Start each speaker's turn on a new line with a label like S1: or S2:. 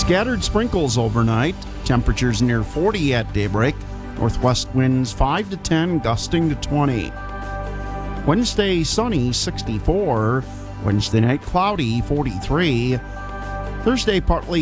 S1: Scattered sprinkles overnight. Temperatures near 40 at daybreak. Northwest winds 5 to 10, gusting to 20. Wednesday, sunny, 64. Wednesday night, cloudy, 43. Thursday, partly